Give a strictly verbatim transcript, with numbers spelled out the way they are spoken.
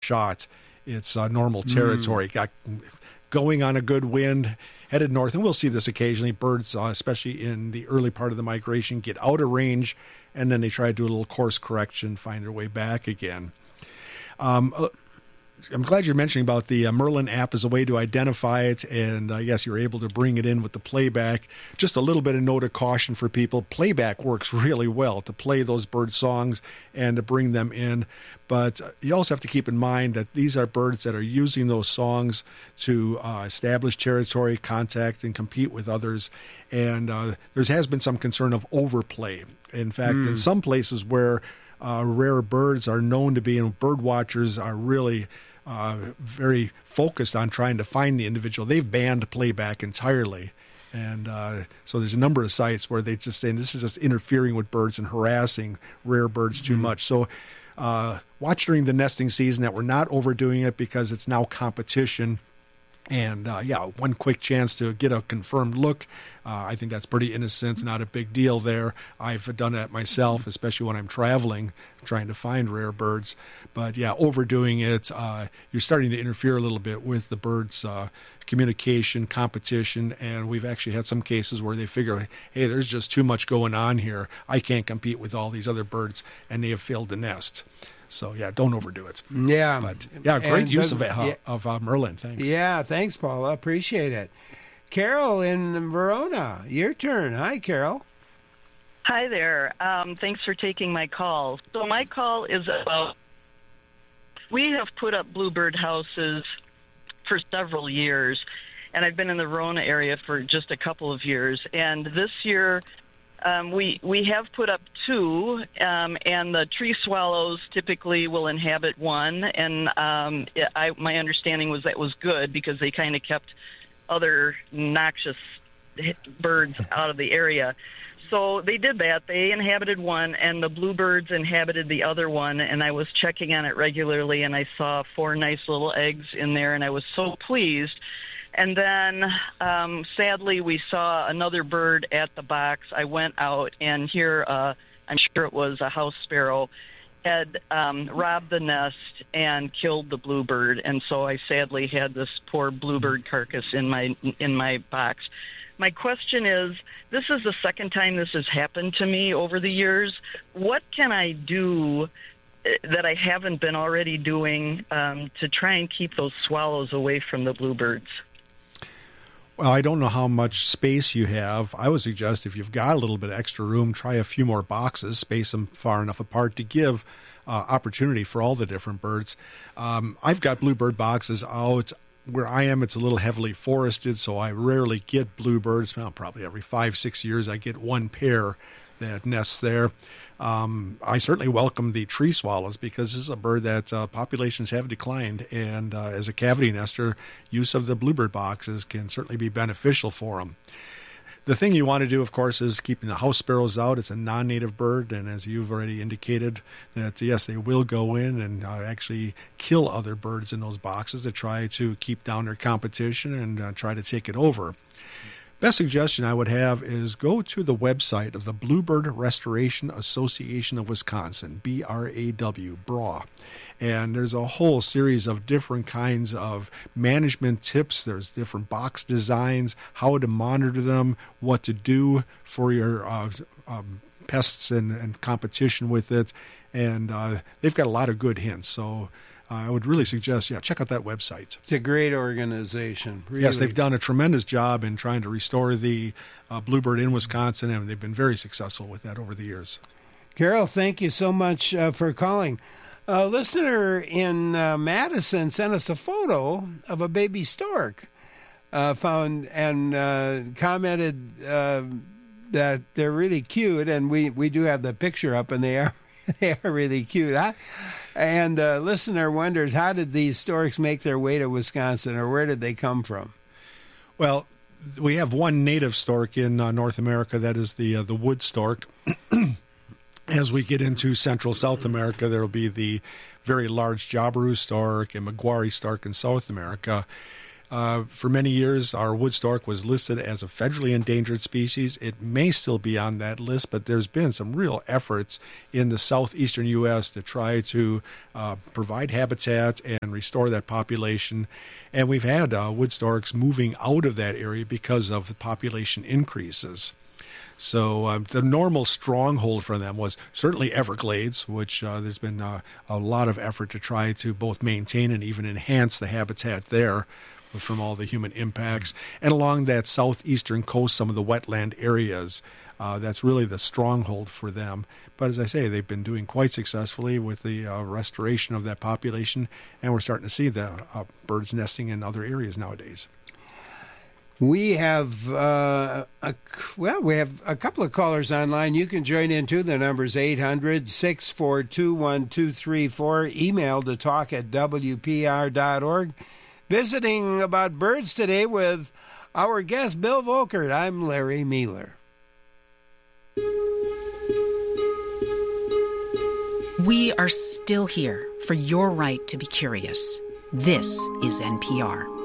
shot its uh, normal territory. Mm. Got going on a good wind, headed north, and we'll see this occasionally. Birds, uh, especially in the early part of the migration, get out of range, and then they try to do a little course correction, find their way back again. Um, I'm glad you're mentioning about the uh, Merlin app as a way to identify it, and uh, yes, you're able to bring it in with the playback. Just a little bit of note of caution for people. Playback works really well to play those bird songs and to bring them in, but you also have to keep in mind that these are birds that are using those songs to uh, establish territory, contact, and compete with others, and uh, there has been some concern of overplay. In fact, mm. in some places where uh, rare birds are known to be, and bird watchers are really Uh, very focused on trying to find the individual, they've banned playback entirely. And uh, so there's a number of sites where they just say this is just interfering with birds and harassing rare birds too mm-hmm. much. So uh, watch during the nesting season that we're not overdoing it, because it's now competition. And, uh, yeah, one quick chance to get a confirmed look. Uh, I think that's pretty innocent, not a big deal there. I've done that myself, especially when I'm traveling, trying to find rare birds. But, yeah, overdoing it, uh, you're starting to interfere a little bit with the birds' uh, communication, competition, and we've actually had some cases where they figure, hey, there's just too much going on here. I can't compete with all these other birds, and they have failed to nest. So, yeah, don't overdo it. Yeah. But, yeah, great and use the, of it, uh, yeah. of uh, Merlin. Thanks. Yeah, thanks, Paula. Appreciate it. Carol in Verona, your turn. Hi, Carol. Hi there. Um, thanks for taking my call. So my call is about, we have put up bluebird houses for several years, and I've been in the Verona area for just a couple of years. And this year, Um, we we have put up two, um, and the tree swallows typically will inhabit one. And um, it, I, my understanding was that was good, because they kind of kept other noxious birds out of the area. So they did that. They inhabited one, and the bluebirds inhabited the other one. And I was checking on it regularly, and I saw four nice little eggs in there, and I was so pleased. And then, um, sadly, we saw another bird at the box. I went out, and here, uh, I'm sure it was a house sparrow, had um, robbed the nest and killed the bluebird. And so I sadly had this poor bluebird carcass in my in my box. My question is, this is the second time this has happened to me over the years. What can I do that I haven't been already doing um, to try and keep those swallows away from the bluebirds? Well, I don't know how much space you have. I would suggest if you've got a little bit of extra room, try a few more boxes, space them far enough apart to give uh, opportunity for all the different birds. Um, I've got bluebird boxes out. Where I am, it's a little heavily forested, so I rarely get bluebirds. Well, probably every five, six years I get one pair that nests there. Um, I certainly welcome the tree swallows, because this is a bird that uh, populations have declined, and uh, as a cavity nester, use of the bluebird boxes can certainly be beneficial for them. The thing you want to do, of course, is keeping the house sparrows out. It's a non-native bird, and as you've already indicated, that yes, they will go in and uh, actually kill other birds in those boxes to try to keep down their competition and uh, try to take it over. Best suggestion I would have is go to the website of the Bluebird Restoration Association of Wisconsin, B R A W, B R A W. And there's a whole series of different kinds of management tips. There's different box designs, how to monitor them, what to do for your uh, um, pests and, and competition with it. And uh, they've got a lot of good hints. So Uh, I would really suggest, yeah, check out that website. It's a great organization. Really. Yes, they've done a tremendous job in trying to restore the uh, bluebird in Wisconsin, and they've been very successful with that over the years. Carol, thank you so much uh, for calling. A listener in uh, Madison sent us a photo of a baby stork, uh, found and uh, commented uh, that they're really cute, and we, we do have the picture up, and they are they are really cute. Huh? And the listener wonders, how did these storks make their way to Wisconsin, or where did they come from? Well, we have one native stork in uh, North America. That is the uh, the wood stork. As we get into Central South America, there will be the very large Jabiru stork and Maguari stork in South America. Uh, for many years, our wood stork was listed as a federally endangered species. It may still be on that list, but there's been some real efforts in the southeastern U S to try to uh, provide habitat and restore that population. And we've had uh, wood storks moving out of that area because of the population increases. So um, the normal stronghold for them was certainly Everglades, which uh, there's been uh, a lot of effort to try to both maintain and even enhance the habitat there from all the human impacts. And along that southeastern coast, some of the wetland areas, uh, that's really the stronghold for them. But as I say, they've been doing quite successfully with the uh, restoration of that population, and we're starting to see the uh, birds nesting in other areas nowadays. We have uh, a well, we have a couple of callers online. You can join in too. The number's eight hundred, six four two, one two three four. Email to talk at w p r dot org. Visiting about birds today with our guest Bill Volkert. I'm Larry Mueller. We are still here for your right to be curious. This is N P R.